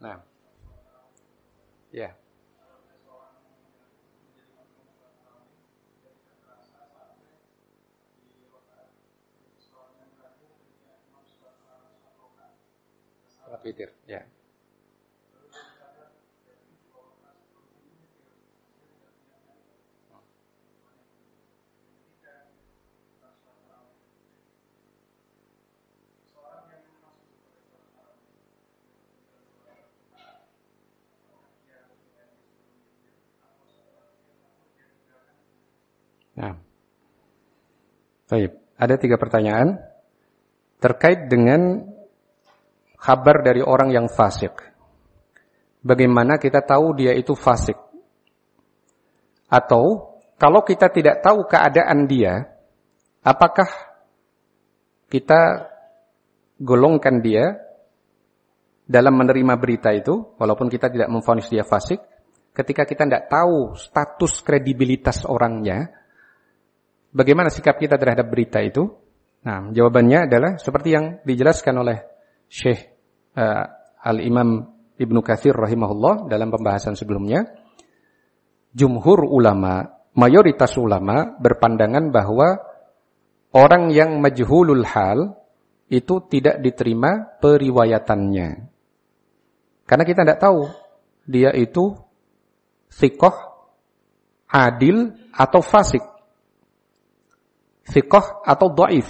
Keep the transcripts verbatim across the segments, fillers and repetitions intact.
Nah. Ya. Witir, ya. Nah. Baik, ada tiga pertanyaan terkait dengan kabar dari orang yang fasik. Bagaimana kita tahu dia itu fasik? Atau kalau kita tidak tahu keadaan dia, apakah kita golongkan dia dalam menerima berita itu, walaupun kita tidak memvonis dia fasik, ketika kita tidak tahu status kredibilitas orangnya, bagaimana sikap kita terhadap berita itu? Nah, jawabannya adalah seperti yang dijelaskan oleh Syekh Uh, Al-Imam Ibnu Katsir rahimahullah dalam pembahasan sebelumnya. Jumhur ulama, mayoritas ulama berpandangan bahwa orang yang majhulul hal itu tidak diterima periwayatannya. Karena kita tidak tahu dia itu thiqah, adil atau fasik, thiqah atau dhaif,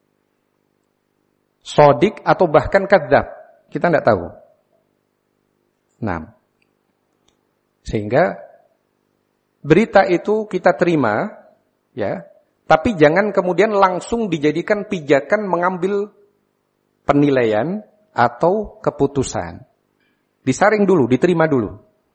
shadiq atau bahkan kadzdzab. Kita tidak tahu. Nah, sehingga berita itu kita terima, ya, tapi jangan kemudian langsung dijadikan pijakan mengambil penilaian atau keputusan. Disaring dulu, diterima dulu.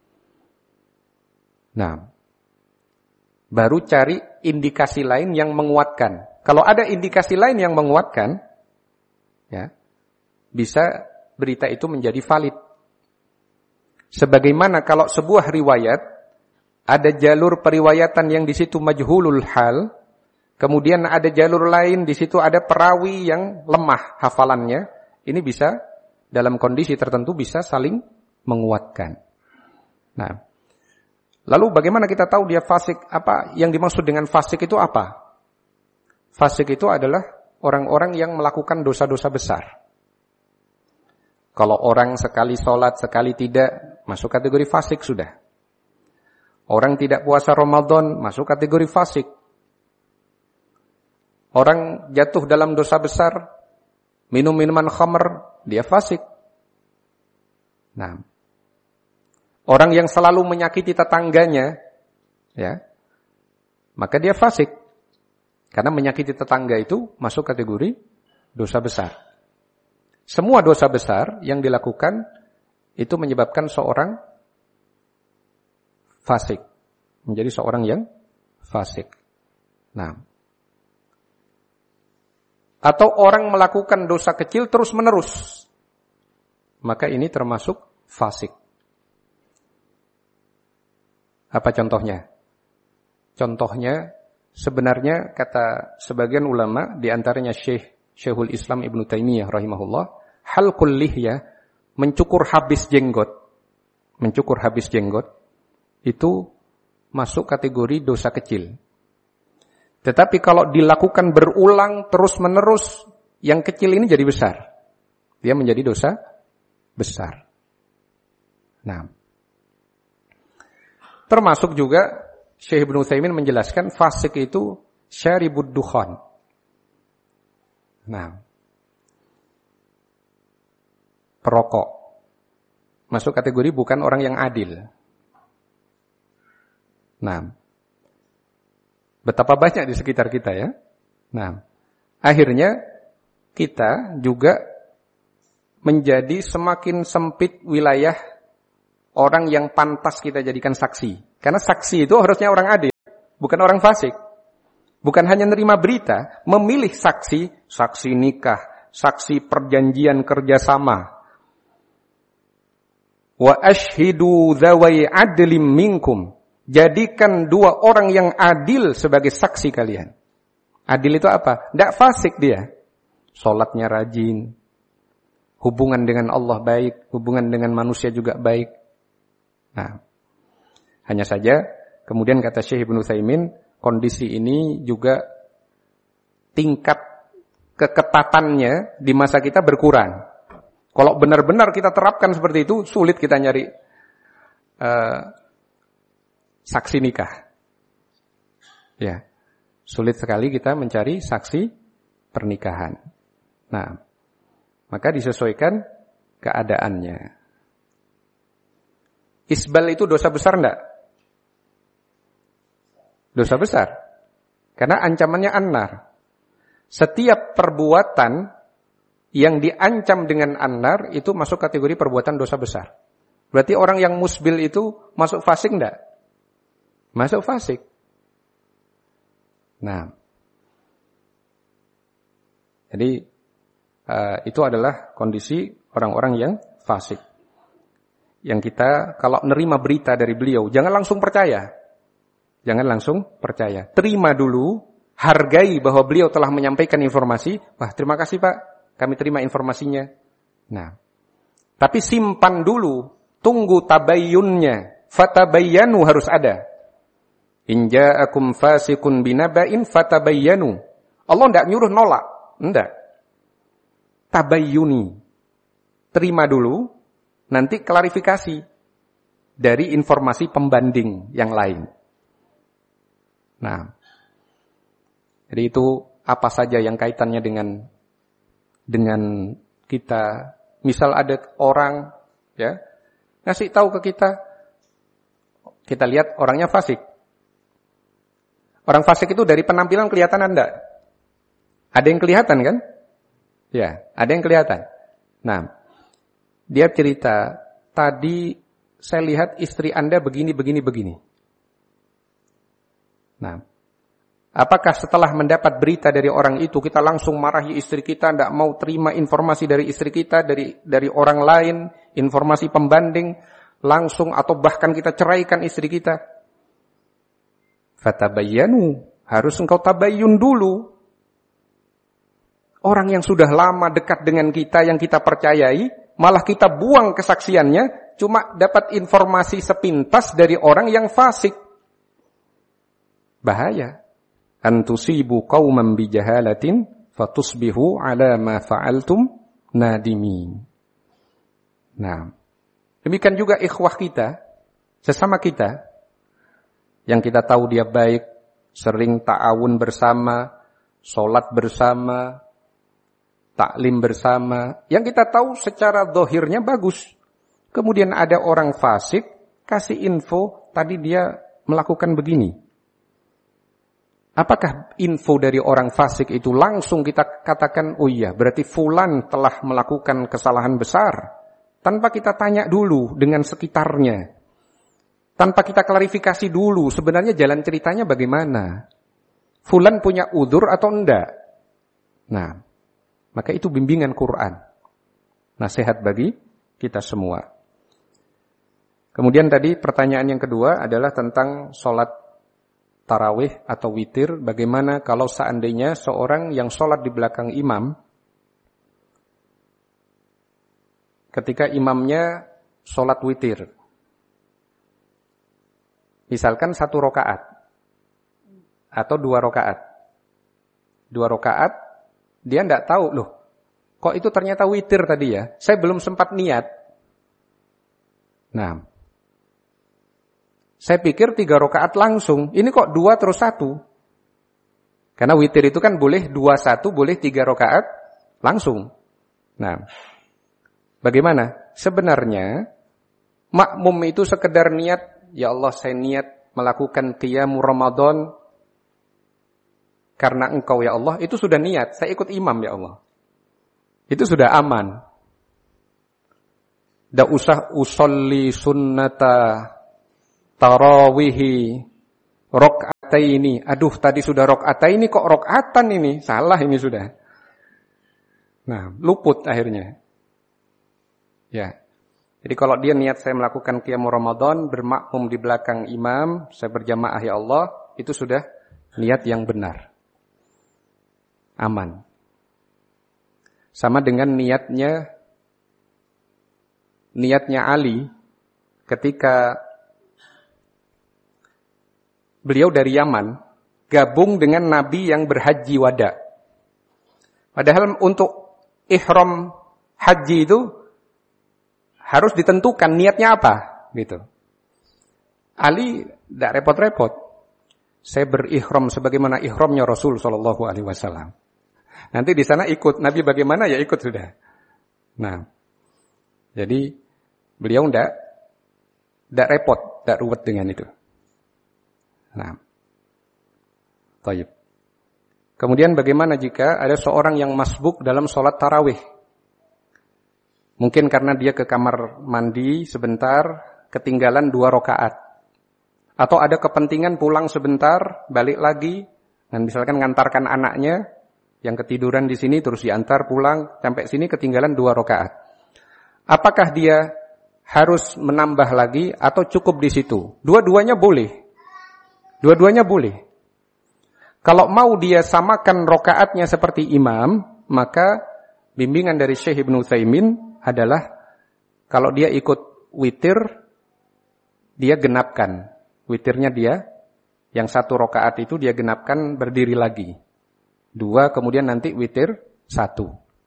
Nah, baru cari indikasi lain yang menguatkan. Kalau ada indikasi lain yang menguatkan, ya, bisa berita itu menjadi valid. Sebagaimana kalau sebuah riwayat ada jalur periwayatan yang di situ majhulul hal, kemudian ada jalur lain di situ ada perawi yang lemah hafalannya, ini bisa dalam kondisi tertentu bisa saling menguatkan. Nah, lalu bagaimana kita tahu dia fasik? Apa yang dimaksud dengan fasik itu apa? Fasik itu adalah orang-orang yang melakukan dosa-dosa besar. Kalau orang sekali sholat, sekali tidak, masuk kategori fasik sudah. Orang tidak puasa Ramadan, masuk kategori fasik. Orang jatuh dalam dosa besar, minum minuman khamr, dia fasik. Nah, orang yang selalu menyakiti tetangganya, ya, maka dia fasik. Karena menyakiti tetangga itu masuk kategori dosa besar. Semua dosa besar yang dilakukan itu menyebabkan seorang fasik. Menjadi seorang yang fasik. Nah. Atau orang melakukan dosa kecil terus menerus. Maka ini termasuk fasik. Apa contohnya? Contohnya sebenarnya kata sebagian ulama di antaranya Syekh Syekhul Islam Ibnu Taimiyah rahimahullah, halqul lihyah, mencukur habis jenggot, mencukur habis jenggot itu masuk kategori dosa kecil. Tetapi kalau dilakukan berulang terus-menerus, yang kecil ini jadi besar. Dia menjadi dosa besar. Nah, termasuk juga Syekh Ibnu Utsaimin menjelaskan fasik itu syaribud dukhan. Nah, perokok masuk kategori bukan orang yang adil. Nah, betapa banyak di sekitar kita ya. Nah, akhirnya kita juga menjadi semakin sempit wilayah orang yang pantas kita jadikan saksi. Karena saksi itu harusnya orang adil, bukan orang fasik. Bukan hanya nerima berita, memilih saksi, saksi nikah, saksi perjanjian kerjasama. Wa ashhidu dzawai adlim minkum. Jadikan dua orang yang adil sebagai saksi kalian. Adil itu apa? Tidak fasik dia. Salatnya rajin, hubungan dengan Allah baik, hubungan dengan manusia juga baik. Nah, hanya saja kemudian kata Syekh Ibnu Utsaimin, kondisi ini juga tingkat keketatannya di masa kita berkurang. Kalau benar-benar kita terapkan seperti itu, sulit kita nyari uh, saksi nikah. Ya, sulit sekali kita mencari saksi pernikahan. Nah, maka disesuaikan keadaannya. Isbal itu dosa besar enggak? Dosa besar. Karena ancamannya an-nar. Setiap perbuatan yang diancam dengan an-nar itu masuk kategori perbuatan dosa besar. Berarti orang yang musbil itu masuk fasik enggak? Masuk fasik. Nah, jadi uh, itu adalah kondisi orang-orang yang fasik. Yang kita kalau nerima berita dari beliau, jangan langsung percaya. Jangan langsung percaya. Terima dulu, hargai bahwa beliau telah menyampaikan informasi. Wah, terima kasih Pak, kami terima informasinya. Nah, tapi simpan dulu, tunggu tabayyunnya. Fatabayyanu harus ada. In ja'akum fasiqun binaba'in fatabayyanu. Allah enggak nyuruh nolak, enggak. Tabayyuni. Terima dulu, nanti klarifikasi dari informasi pembanding yang lain. Nah, jadi itu apa saja yang kaitannya dengan dengan kita. Misal ada orang ya ngasih tahu ke kita, kita lihat orangnya fasik. Orang fasik itu dari penampilan kelihatan enggak? Ada yang kelihatan kan? Ya, ada yang kelihatan. Nah, dia cerita, tadi saya lihat istri Anda begini, begini, begini. Nah, apakah setelah mendapat berita dari orang itu, kita langsung marahi istri kita, tidak mau terima informasi dari istri kita, dari dari orang lain, informasi pembanding, langsung atau bahkan kita ceraikan istri kita? Fatabayyanu, harus engkau tabayyun dulu. Orang yang sudah lama dekat dengan kita, yang kita percayai, malah kita buang kesaksiannya, cuma dapat informasi sepintas dari orang yang fasik. Bahaya. Antusibu qauman bijahalatin fatusbihu ala ma fa'altum nadimin. Nah, demikian juga ikhwah kita, sesama kita, yang kita tahu dia baik, sering ta'awun bersama, sholat bersama, taklim bersama, yang kita tahu secara zahirnya bagus. Kemudian ada orang fasik, kasih info, tadi dia melakukan begini. Apakah info dari orang fasik itu langsung kita katakan, oh iya, berarti fulan telah melakukan kesalahan besar, tanpa kita tanya dulu dengan sekitarnya, tanpa kita klarifikasi dulu, sebenarnya jalan ceritanya bagaimana? Fulan punya udzur atau enggak? Nah, maka itu bimbingan Quran. Nasihat bagi kita semua. Kemudian tadi pertanyaan yang kedua adalah tentang sholat tarawih atau witir. Bagaimana kalau seandainya seorang yang sholat di belakang imam, ketika imamnya sholat witir, misalkan satu rokaat atau dua rokaat, dua rokaat, dia tidak tahu loh, kok itu ternyata witir tadi ya, saya belum sempat niat. Nah, saya pikir tiga rokaat langsung, ini kok dua terus satu. Karena witir itu kan boleh dua satu, boleh tiga rokaat langsung. Nah, bagaimana? Sebenarnya makmum itu sekedar niat, ya Allah saya niat melakukan qiyamul Ramadan karena engkau ya Allah, itu sudah niat, saya ikut imam ya Allah. Itu sudah aman. Tidak usah usolli sunnata tarawihi rok'ataini. Aduh, tadi sudah rok'ataini kok rok'atan ini. Salah ini sudah. Nah, luput akhirnya. Ya. Jadi kalau dia niat saya melakukan qiyamul Ramadan, bermakmum di belakang imam, saya berjamaah ya Allah, itu sudah niat yang benar. Aman. Sama dengan niatnya niatnya Ali ketika beliau dari Yaman gabung dengan Nabi yang berhaji wada. Padahal untuk ihram haji itu harus ditentukan niatnya apa, gitu. Ali tidak repot-repot. Saya berihram sebagaimana ihramnya Rasul Shallallahu Alaihi Wasallam. Nanti di sana ikut Nabi bagaimana ya ikut sudah. Nah, jadi beliau tidak tidak repot, tidak ruwet dengan itu. Nah, taib. Kemudian bagaimana jika ada seorang yang masbuk dalam sholat tarawih? Mungkin karena dia ke kamar mandi sebentar, ketinggalan dua rakaat. Atau ada kepentingan pulang sebentar, balik lagi, dan misalkan ngantarkan anaknya yang ketiduran di sini terus diantar pulang, sampai sini ketinggalan dua rakaat. Apakah dia harus menambah lagi atau cukup di situ? Dua-duanya boleh. Dua-duanya boleh. Kalau mau dia samakan rakaatnya seperti imam, maka bimbingan dari Syekh Ibnu Utsaimin adalah kalau dia ikut witir, dia genapkan. Witirnya dia, yang satu rakaat itu dia genapkan berdiri lagi. Dua, kemudian nanti witir satu.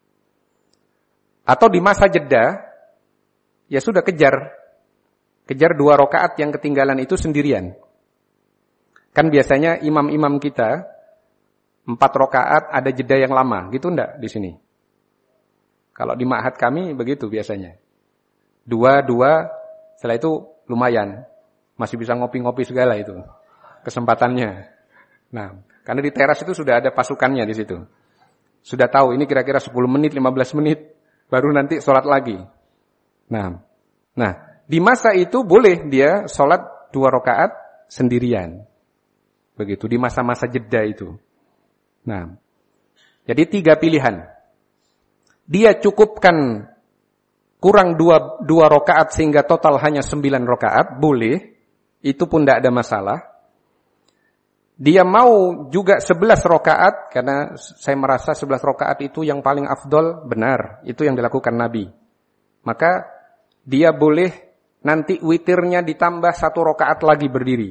Atau di masa jeda, ya sudah kejar. Kejar dua rakaat yang ketinggalan itu sendirian. Kan biasanya imam-imam kita, empat rakaat ada jeda yang lama, gitu enggak di sini? Kalau di ma'had kami begitu biasanya. Dua, dua, setelah itu lumayan. Masih bisa ngopi-ngopi segala itu kesempatannya. Nah, karena di teras itu sudah ada pasukannya di situ. Sudah tahu ini kira-kira sepuluh menit, lima belas menit baru nanti sholat lagi. Nah, nah di masa itu boleh dia sholat dua rakaat sendirian. Begitu di masa-masa jeda itu. Nah, jadi tiga pilihan. Dia cukupkan kurang dua, dua rakaat sehingga total hanya sembilan rakaat, boleh. Itu pun tidak ada masalah. Dia mau juga sebelas rakaat, karena saya merasa sebelas rakaat itu yang paling afdol, benar. Itu yang dilakukan Nabi. Maka dia boleh nanti witirnya ditambah satu rakaat lagi berdiri.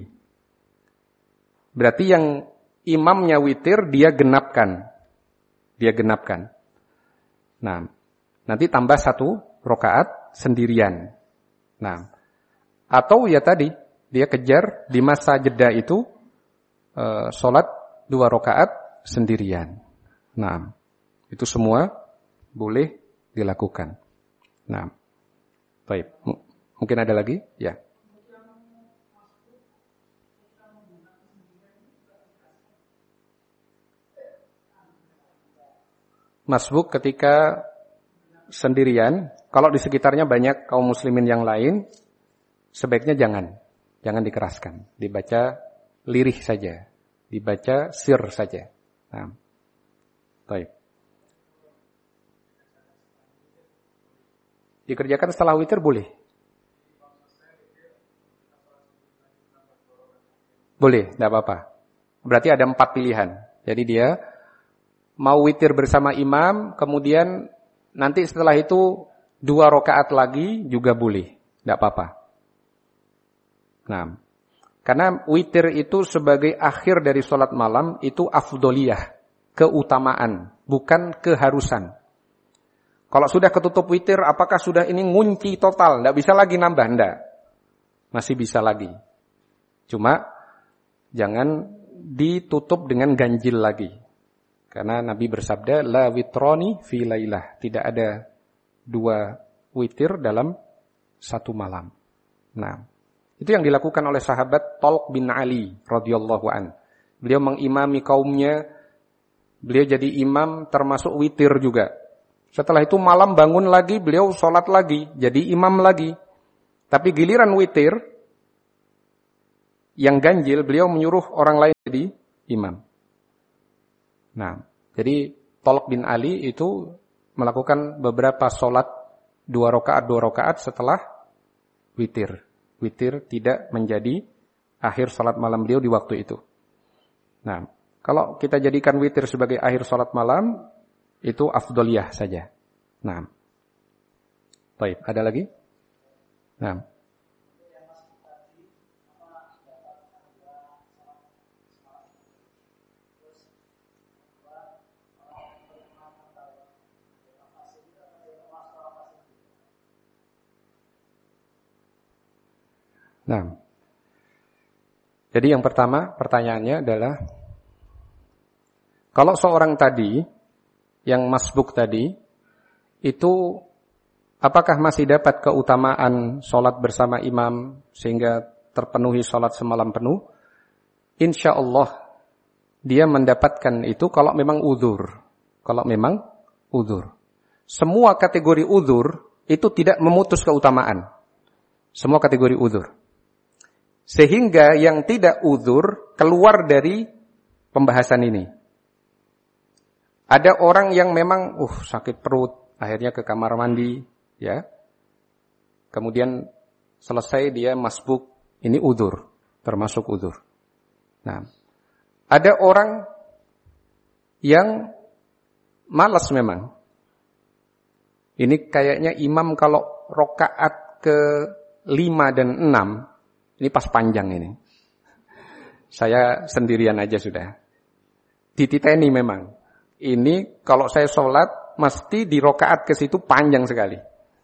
Berarti yang imamnya witir, dia genapkan. Dia genapkan. Nah, nanti tambah satu rakaat sendirian. Nah, atau ya tadi, dia kejar di masa jeda itu uh, sholat dua rakaat sendirian. Nah, itu semua boleh dilakukan. Nah, baik. M- mungkin ada lagi? Ya. Masbuk ketika sendirian, kalau di sekitarnya banyak kaum muslimin yang lain, sebaiknya jangan. Jangan dikeraskan, dibaca lirih saja, dibaca sir saja. Nah, baik. Dikerjakan setelah witir boleh? Boleh, tidak apa-apa. Berarti ada empat pilihan. Jadi dia mau witir bersama imam, kemudian nanti setelah itu dua rakaat lagi juga boleh, tidak apa-apa. Nah, karena witir itu sebagai akhir dari sholat malam itu afdoliyah, keutamaan, bukan keharusan. Kalau sudah ketutup witir, apakah sudah ini ngunci total? Tidak bisa lagi nambah, tidak. Masih bisa lagi. Cuma jangan ditutup dengan ganjil lagi. Karena Nabi bersabda, la witroni fi lailah. Tidak ada dua witir dalam satu malam. Nah, itu yang dilakukan oleh sahabat Talq bin Ali radhiyallahu an. Beliau mengimami kaumnya, beliau jadi imam termasuk witir juga. Setelah itu malam bangun lagi, beliau sholat lagi, jadi imam lagi. Tapi giliran witir, yang ganjil, beliau menyuruh orang lain jadi imam. Nah, jadi Talq bin Ali itu melakukan beberapa sholat dua rakaat dua rakaat setelah witir. Witir tidak menjadi akhir sholat malam beliau di waktu itu. Nah, kalau kita jadikan witir sebagai akhir sholat malam, itu afdoliyah saja. Nah, baik, ada lagi? Nah. Nah. Jadi yang pertama pertanyaannya adalah, kalau seorang tadi yang masbuk tadi itu apakah masih dapat keutamaan sholat bersama imam sehingga terpenuhi sholat semalam penuh? Insya Allah dia mendapatkan itu kalau memang uzur. Kalau memang uzur. Semua kategori uzur itu tidak memutus keutamaan. Semua kategori uzur. Sehingga yang tidak uzur keluar dari pembahasan ini. Ada orang yang memang uh sakit perut, akhirnya ke kamar mandi, ya. Kemudian selesai dia masbuk, ini uzur, termasuk uzur. Nah, ada orang yang malas memang. Ini kayaknya imam kalau rokaat ke lima dan enam, ini pas panjang ini. Saya sendirian aja sudah. Dititeni memang. Ini kalau saya sholat, mesti di rokaat ke situ panjang sekali.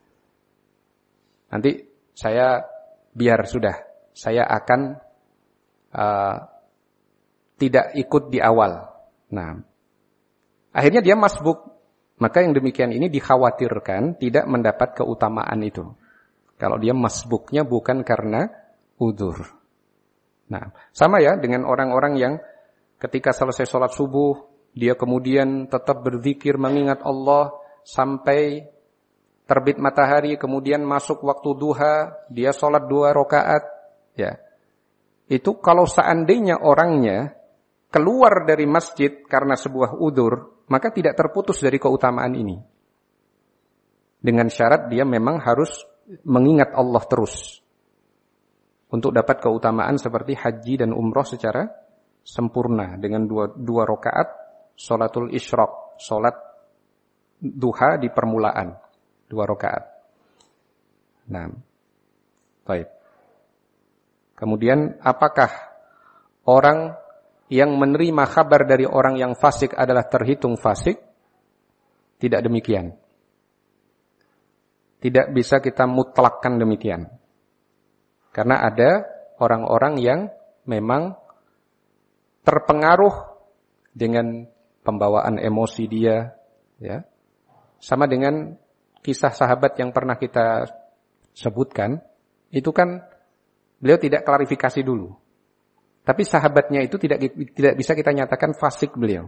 Nanti saya biar sudah, saya akan uh, tidak ikut di awal. Nah, akhirnya dia masbuk. Maka yang demikian ini dikhawatirkan tidak mendapat keutamaan itu. Kalau dia masbuknya bukan karena udzur. Nah, sama ya dengan orang-orang yang ketika selesai sholat subuh, dia kemudian tetap berzikir mengingat Allah sampai terbit matahari, kemudian masuk waktu duha, dia sholat dua rakaat. Ya, itu kalau seandainya orangnya keluar dari masjid karena sebuah udzur, maka tidak terputus dari keutamaan ini. Dengan syarat dia memang harus mengingat Allah terus. Untuk dapat keutamaan seperti haji dan umroh secara sempurna. Dengan dua, dua rakaat, sholatul isyraq, sholat duha di permulaan. Dua rakaat. Nah, baik. Kemudian apakah orang yang menerima kabar dari orang yang fasik adalah terhitung fasik? Tidak demikian. Tidak bisa kita mutlakkan demikian. Karena ada orang-orang yang memang terpengaruh dengan pembawaan emosi dia, ya. Sama dengan kisah sahabat yang pernah kita sebutkan, itu kan beliau tidak klarifikasi dulu. Tapi sahabatnya itu tidak tidak bisa kita nyatakan fasik beliau.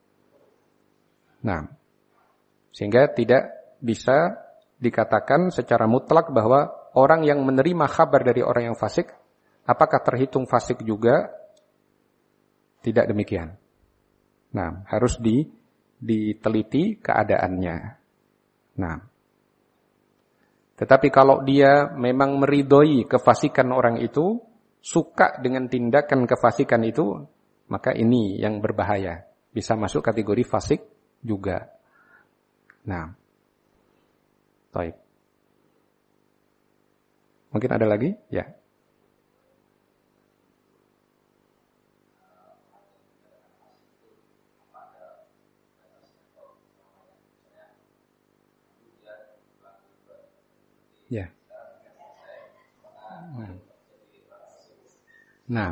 Nah, sehingga tidak bisa dikatakan secara mutlak bahwa orang yang menerima kabar dari orang yang fasik, apakah terhitung fasik juga? Tidak demikian. Nah, harus di, diteliti keadaannya. Nah, tetapi kalau dia memang meridhoi kefasikan orang itu, suka dengan tindakan kefasikan itu, maka ini yang berbahaya. Bisa masuk kategori fasik juga. Nah, baik. Mungkin ada lagi? Ya. Ya. Nah. Nah.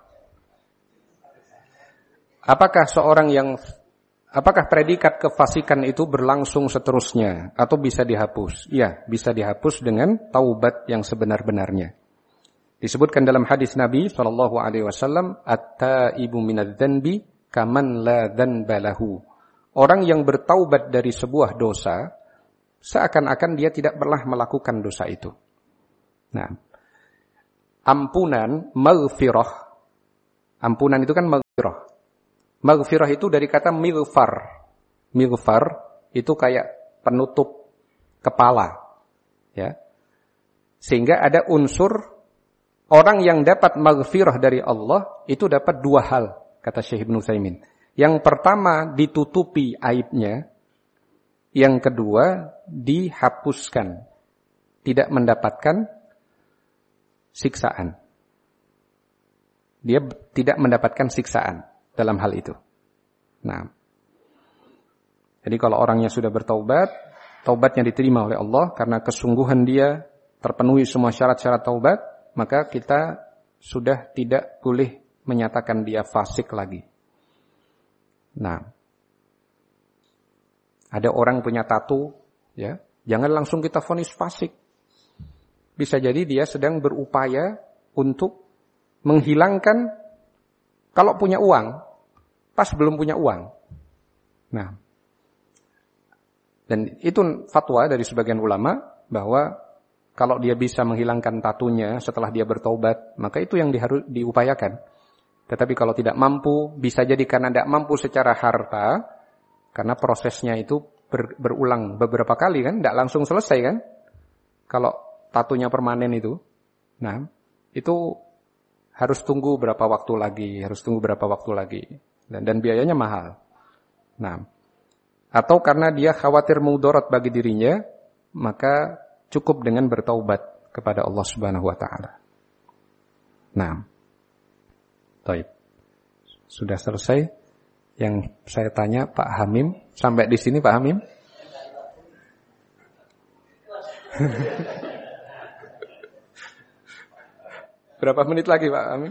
Apakah seorang yang apakah predikat kefasikan itu berlangsung seterusnya atau bisa dihapus? Ya, bisa dihapus dengan taubat yang sebenar-benarnya. Disebutkan dalam hadis Nabi sallallahu alaihi wasallam, at-taibu minadz-dzanbi kaman la dzanba lahu. Orang yang bertaubat dari sebuah dosa seakan-akan dia tidak pernah melakukan dosa itu. Nah, ampunan, maghfirah. Ampunan itu kan maghfirah. Maghfirah itu dari kata mighfar. Mighfar itu kayak penutup kepala. Ya. Sehingga ada unsur orang yang dapat maghfirah dari Allah itu dapat dua hal, kata Syekh Ibnu Utsaimin. Yang pertama ditutupi aibnya. Yang kedua dihapuskan. Tidak mendapatkan siksaan. Dia tidak mendapatkan siksaan dalam hal itu. Nah, jadi kalau orangnya sudah bertaubat, taubatnya diterima oleh Allah karena kesungguhan dia terpenuhi semua syarat-syarat taubat, maka kita sudah tidak boleh menyatakan dia fasik lagi. Nah, ada orang punya tato, ya, jangan langsung kita vonis fasik. Bisa jadi dia sedang berupaya untuk menghilangkan, kalau punya uang, pas belum punya uang. Nah, dan itu fatwa dari sebagian ulama bahwa kalau dia bisa menghilangkan tatunya setelah dia bertaubat, maka itu yang diharus diupayakan. Tetapi kalau tidak mampu, bisa jadi karena tidak mampu secara harta, karena prosesnya itu ber, berulang beberapa kali kan, tidak langsung selesai kan. Kalau tatunya permanen itu, nah itu harus tunggu berapa waktu lagi, harus tunggu berapa waktu lagi, dan, dan biayanya mahal. Nah, atau karena dia khawatir mudarat bagi dirinya, maka cukup dengan bertaubat kepada Allah Subhanahu wa taala. Nah, baik. Sudah selesai yang saya tanya Pak Hamim, sampai di sini Pak Hamim? Berapa menit lagi Pak Hamim?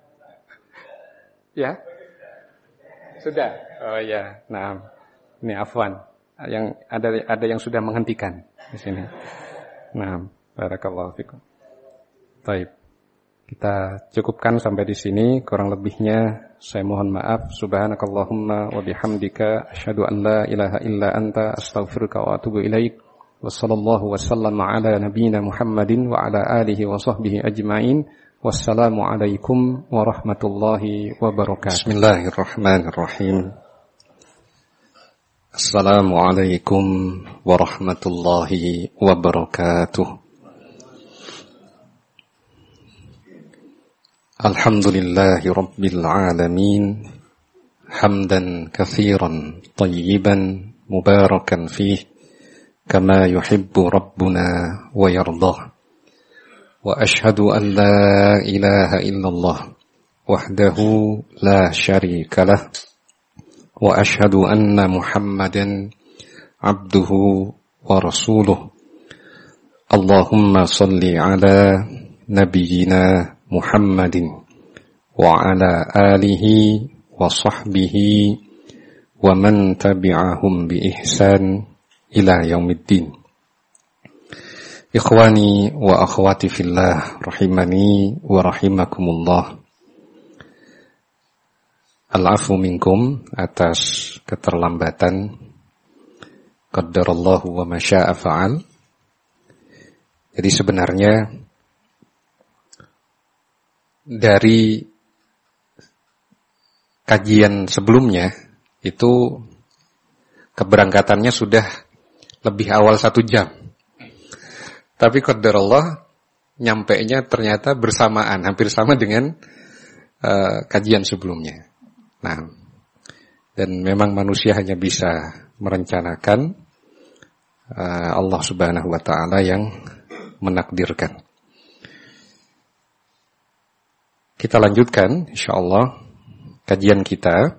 Ya? Sudah. Oh ya, nah. Ini afwan, yang ada ada yang sudah menghentikan di sini. Nah, barakallahu fikum. Baik. Kita cukupkan sampai di sini, kurang lebihnya saya mohon maaf. Subhanakallahumma wa bihamdika asyhadu an la ilaha illa anta astaghfiruka wa atubu ilaik. Wa sallallahu wa sallama ala nabiyyina Muhammadin wa ala alihi wa sahbihi ajma'in. Wassalamu alaikum warahmatullahi wabarakatuh. Bismillahirrahmanirrahim. Assalamualaikum warahmatullahi wabarakatuh. Alhamdulillahi rabbil alamin. Hamdan katsiran tayyiban mubarakan fih kama yuhibbu rabbuna wa yardah. Wa ashhadu an la ilaha illallah wahdahu la syarika lah. Wa ashhadu anna Muhammadan abduhu wa rasuluh. Allahumma salli ala nabiyyina Muhammadin wa ala alihi wa sahbihi wa man tabi'ahum bi ihsan ila yaumiddin. Ikhwani wa akhwati fillah rahimani wa rahimakumullah. Al-afu minkum atas keterlambatan. Qaddarallahu wa masya'a fa'al. Jadi sebenarnya dari kajian sebelumnya itu keberangkatannya sudah lebih awal satu jam. Tapi qaddarallah nyampainya ternyata bersamaan, hampir sama dengan uh, kajian sebelumnya. Nah, dan memang manusia hanya bisa merencanakan, uh, Allah Subhanahu wa taala yang menakdirkan. Kita lanjutkan insyaallah kajian kita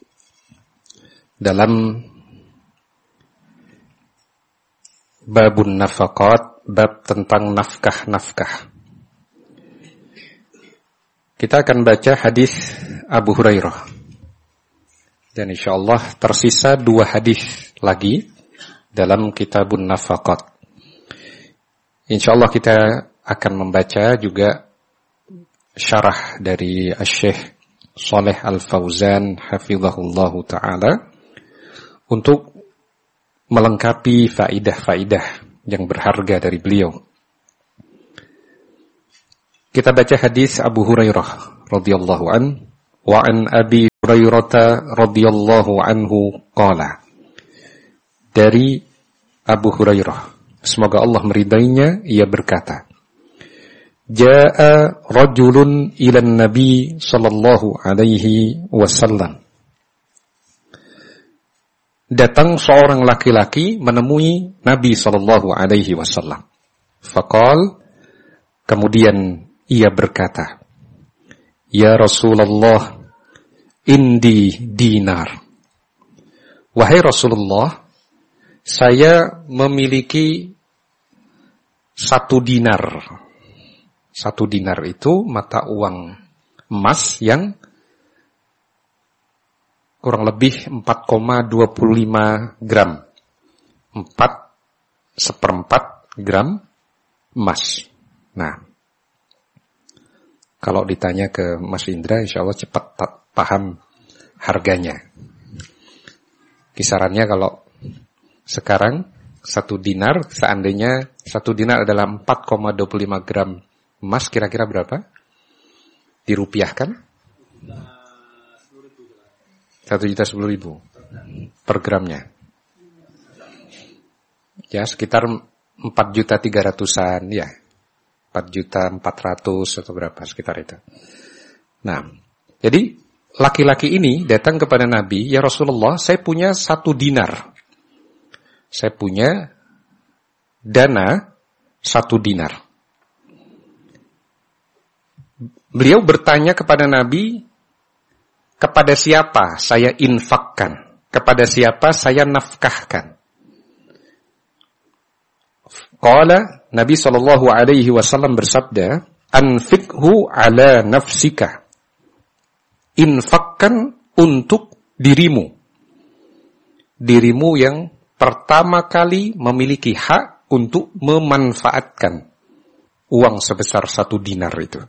dalam babun nafaqat, bab tentang nafkah-nafkah. Kita akan baca hadis Abu Hurairah. Dan insyaallah tersisa dua hadis lagi dalam kitabun nafaqat. Insyaallah kita akan membaca juga syarah dari Asy-Syaikh Shalih Al-Fauzan hafizahullahu taala untuk melengkapi faidah-faidah yang berharga dari beliau. Kita baca hadis Abu Hurairah radhiyallahu an wa an Abi Hurairah radhiyallahu anhu qala. Dari Abu Hurairah, semoga Allah meridainya, ia berkata, Ja'a rajulun ila Nabi sallallahu alaihi wasallam. Datang seorang laki-laki menemui Nabi sallallahu alaihi wasallam. Faqal, kemudian ia berkata, "Ya Rasulullah, indi dinar." Wahai Rasulullah, saya memiliki satu dinar. Satu dinar itu mata uang emas yang kurang lebih empat koma dua lima gram. empat seperempat gram emas. Nah, kalau ditanya ke Mas Indra, insya Allah cepat paham harganya. Kisarannya kalau sekarang satu dinar, seandainya satu dinar adalah empat koma dua lima gram emas, kira-kira berapa? Dirupiahkan? Satu juta sepuluh ribu per gramnya. Ya, sekitar empat juta tiga ratusan, ya. empat juta empat ratus atau berapa sekitar itu. Nah, jadi laki-laki ini datang kepada Nabi, "Ya Rasulullah, saya punya satu dinar. Saya punya dana satu dinar." Beliau bertanya kepada Nabi, kepada siapa saya infakkan? Kepada siapa saya nafkahkan? Qala, Nabi sallallahu alaihi wasallam bersabda, "Anfikhu ala nafsika." Infakkan untuk dirimu. Dirimu yang pertama kali memiliki hak untuk memanfaatkan uang sebesar satu dinar itu.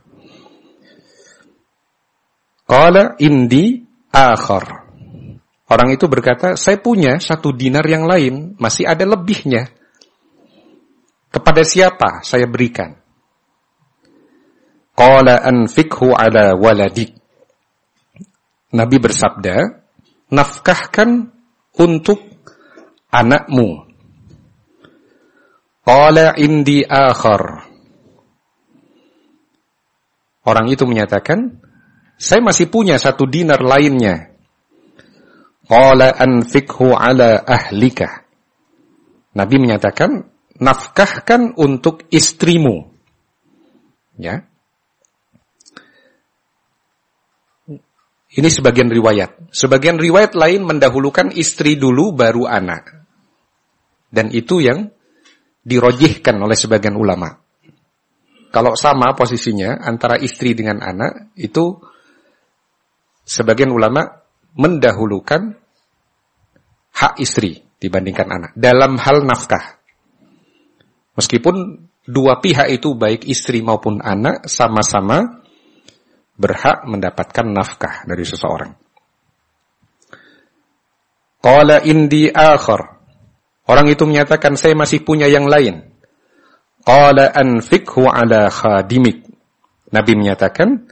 Qala indi akhar. Orang itu berkata, saya punya satu dinar yang lain, masih ada lebihnya. Kepada siapa saya berikan? Qala anfikhu ala waladik. Nabi bersabda, nafkahkan untuk anakmu. Qala indi akhar. Orang itu menyatakan, saya masih punya satu dinar lainnya. Qala anfikhu ala ahlika. Nabi menyatakan, nafkahkan untuk istrimu. Ya. Ini sebagian riwayat. Sebagian riwayat lain mendahulukan istri dulu baru anak. Dan itu yang dirojihkan oleh sebagian ulama. Kalau sama posisinya antara istri dengan anak, itu sebagian ulama mendahulukan hak istri dibandingkan anak dalam hal nafkah. Meskipun dua pihak itu baik istri maupun anak sama-sama berhak mendapatkan nafkah dari seseorang. Qala indi akhar. Orang itu menyatakan saya masih punya yang lain. Qala anfikhu ala khadimik. Nabi menyatakan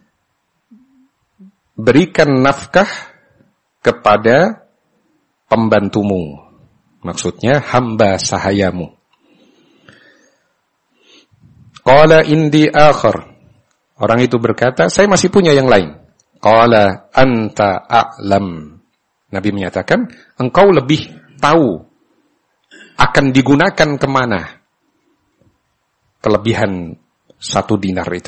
berikan nafkah kepada pembantumu. Maksudnya hamba sahayamu. Qala indi akhar. Orang itu berkata, saya masih punya yang lain. Qala anta a'lam. Nabi menyatakan, engkau lebih tahu akan digunakan kemana kelebihan satu dinar itu.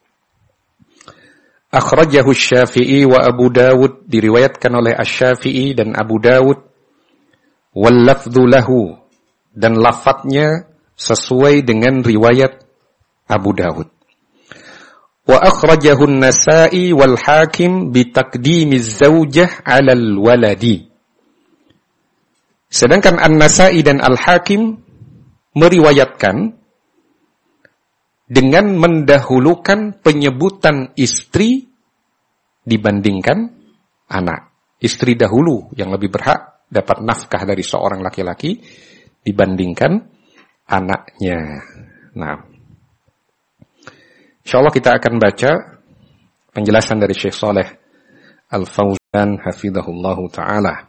Akhrajahu Syafi'i wa Abu Dawud, diriwayatkan oleh Asy-Syafi'i dan Abu Dawud. Wal lafdhu lahu, dan lafadznya sesuai dengan riwayat Abu Dawud. Wa akhrajahu An-Nasa'i wal Hakim bi taqdimiz zaujah 'ala al-waladi. Sedangkan An-Nasa'i dan Al-Hakim meriwayatkan dengan mendahulukan penyebutan istri dibandingkan anak. Istri dahulu yang lebih berhak dapat nafkah dari seorang laki-laki dibandingkan anaknya. Nah, insyaallah kita akan baca penjelasan dari Syekh Shalih Al-Fauzan hafizahullahu taala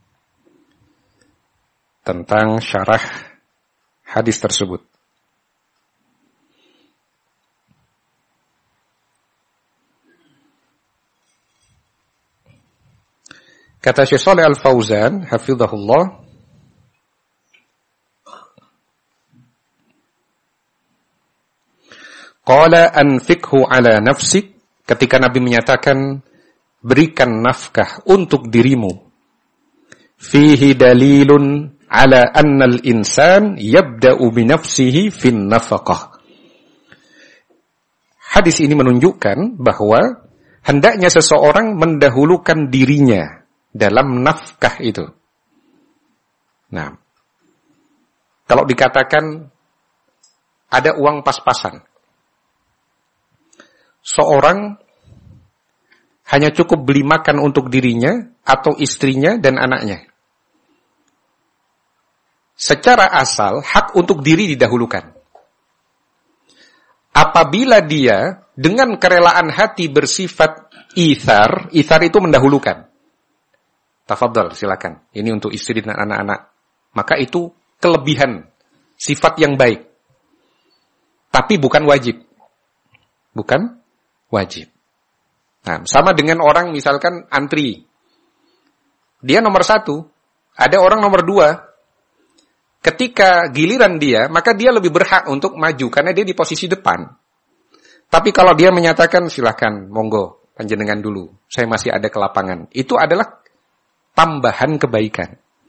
tentang syarah hadis tersebut. Kata Syekh Shalih Al-Fauzan hafizahullah, Qala anfikhu ala nafsik, ketika Nabi menyatakan berikan nafkah untuk dirimu. Fihi dalilun ala annal insan yabda'u bi nafsihi fin nafaqah. Hadis ini menunjukkan bahwa hendaknya seseorang mendahulukan dirinya dalam nafkah itu. Nah, kalau dikatakan ada uang pas-pasan, seorang hanya cukup beli makan untuk dirinya atau istrinya dan anaknya. Secara asal, hak untuk diri didahulukan. Apabila dia dengan kerelaan hati bersifat ithar, ithar itu mendahulukan. Tafadhal, silakan. Ini untuk istri dan anak-anak. Maka itu kelebihan, sifat yang baik. Tapi bukan wajib. Bukan wajib. Nah, sama dengan orang misalkan antri. Dia nomor satu, ada orang nomor dua. Ketika giliran dia, maka dia lebih berhak untuk maju karena dia di posisi depan. Tapi kalau dia menyatakan silakan, monggo, panjenengan dulu, saya masih ada kelapangan. Itu adalah tambahan kebaikan.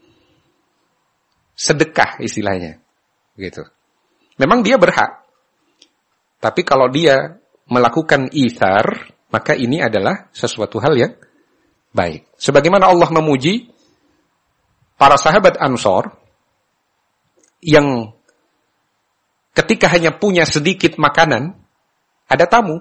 Sedekah istilahnya. Gitu. Memang dia berhak. Tapi kalau dia melakukan ithar, maka ini adalah sesuatu hal yang baik. Sebagaimana Allah memuji para sahabat Ansor yang ketika hanya punya sedikit makanan, ada tamu.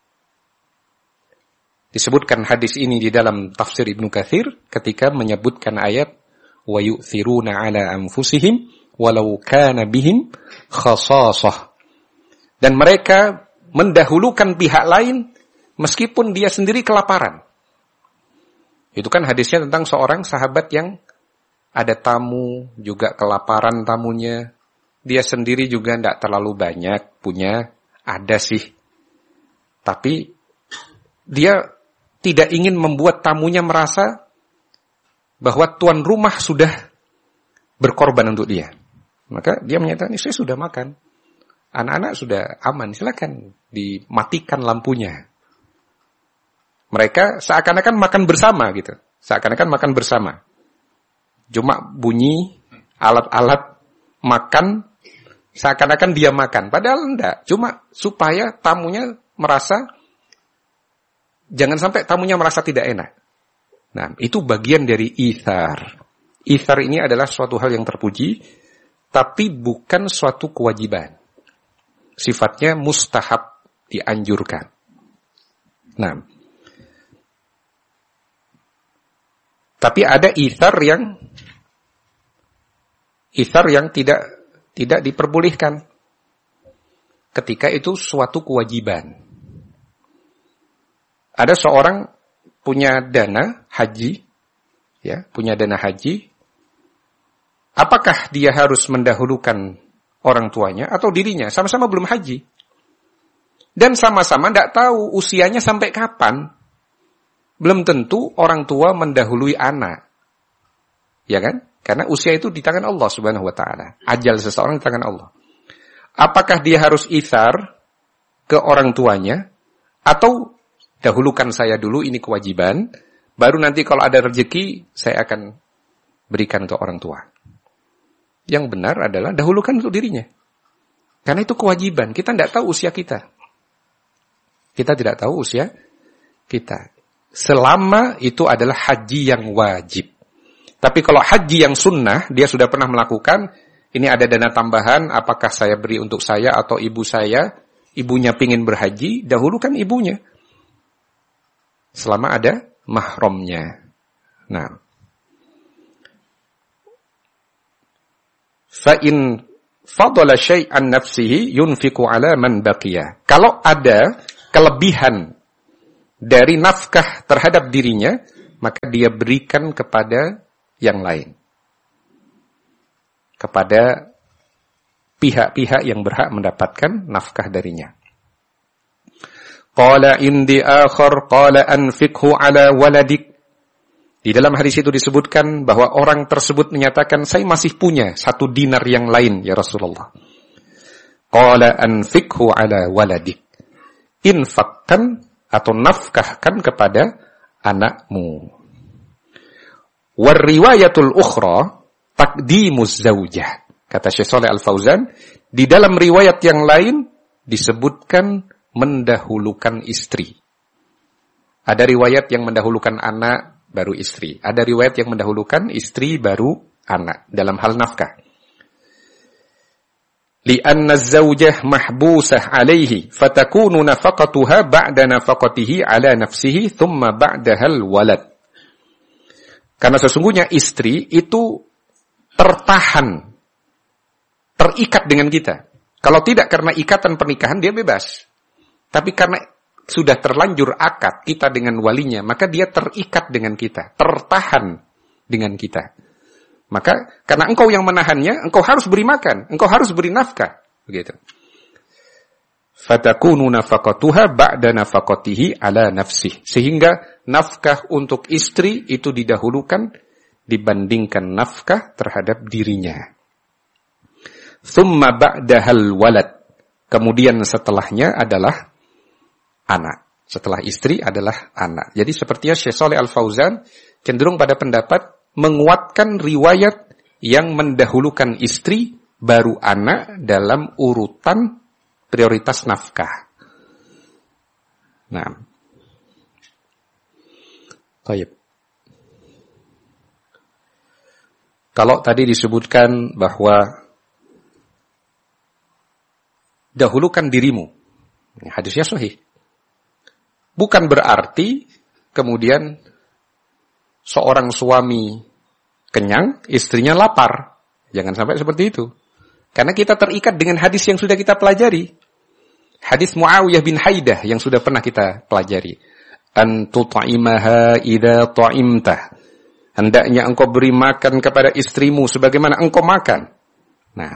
Disebutkan hadis ini di dalam tafsir Ibnu Katsir ketika menyebutkan ayat wa yu'thiruna ala anfusihim walau kana bihim khasasah. Dan mereka mendahulukan pihak lain meskipun dia sendiri kelaparan. Itu kan hadisnya tentang seorang sahabat yang ada tamu, juga kelaparan tamunya. Dia sendiri juga tidak terlalu banyak punya, ada sih. Tapi dia tidak ingin membuat tamunya merasa bahwa tuan rumah sudah berkorban untuk dia. Maka dia menyatakan, saya sudah makan. Anak-anak sudah aman, silakan dimatikan lampunya. Mereka seakan-akan makan bersama gitu. Seakan-akan makan bersama. Cuma bunyi alat-alat makan, seakan-akan dia makan. Padahal enggak. Cuma supaya tamunya merasa, jangan sampai tamunya merasa tidak enak. Nah, itu bagian dari ithar. Ithar ini adalah suatu hal yang terpuji, tapi bukan suatu kewajiban. Sifatnya mustahab, dianjurkan. Nah, tapi ada ithar yang ithar yang tidak tidak diperbolehkan ketika itu suatu kewajiban. Ada seorang punya dana haji, ya, punya dana haji. Apakah dia harus mendahulukan orang tuanya atau dirinya? Sama-sama belum haji. Dan sama-sama tidak tahu usianya sampai kapan. Belum tentu orang tua mendahului anak. Ya kan? Karena usia itu di tangan Allah Subhanahu wa taala. Ajal seseorang di tangan Allah. Apakah dia harus ithar ke orang tuanya atau dahulukan saya dulu, ini kewajiban, baru nanti kalau ada rezeki saya akan berikan untuk orang tua. Yang benar adalah dahulukan untuk dirinya. Karena itu kewajiban. Kita tidak tahu usia kita. Kita tidak tahu usia kita. Selama itu adalah haji yang wajib. Tapi kalau haji yang sunnah, dia sudah pernah melakukan, ini ada dana tambahan, apakah saya beri untuk saya atau ibu saya, ibunya pingin berhaji, dahulukan ibunya. Selama ada mahramnya. Nah. Fa'in fadala syai'an nafsihi yunfiku ala man baqiyah. Kalau ada kelebihan dari nafkah terhadap dirinya, maka dia berikan kepada yang lain. Kepada pihak-pihak yang berhak mendapatkan nafkah darinya. Qala indi akhar qala anfikhu ala waladik. Di dalam hadis itu disebutkan bahwa orang tersebut menyatakan, saya masih punya satu dinar yang lain ya Rasulullah. Qala anfikhu ala waladik. infakkan atau nafkahkan kepada anakmu. War-riwayatul ukhra taqdimuz zaujah. Kata Syekh Shalih Al-Fauzan, di dalam riwayat yang lain disebutkan mendahulukan istri. Ada riwayat yang mendahulukan anak baru istri. Ada riwayat yang mendahulukan istri baru anak dalam hal nafkah. Li'anna az-zawjah mahbusah alaihi fatakunu nafaqatuha ba'da nafaqatihi ala nafsihi thumma ba'dahal walad. Karena sesungguhnya istri itu tertahan, terikat dengan kita. Kalau tidak karena ikatan pernikahan dia bebas. Tapi karena sudah terlanjur akad kita dengan walinya, maka dia terikat dengan kita, tertahan dengan kita. Maka karena engkau yang menahannya, engkau harus beri makan, engkau harus beri nafkah, begitu. Fatakunu nafaqatuha ba'da nafaqatihi ala nafsih. Sehingga nafkah untuk istri itu didahulukan dibandingkan nafkah terhadap dirinya. Thumma ba'dahal walad. Kemudian setelahnya adalah anak. Setelah istri adalah anak. Jadi sepertinya Syekh Shalih Al-Fauzan cenderung pada pendapat menguatkan riwayat yang mendahulukan istri baru anak dalam urutan prioritas nafkah. Nah. Baik. Kalau tadi disebutkan bahwa dahulukan dirimu, hadisnya sahih. Bukan berarti kemudian seorang suami kenyang, istrinya lapar. Jangan sampai seperti itu. Karena kita terikat dengan hadis yang sudah kita pelajari. Hadis Muawiyah bin Haidah yang sudah pernah kita pelajari. An tut'imaha idza ta'imtah. Hendaknya engkau beri makan kepada istrimu sebagaimana engkau makan. Nah,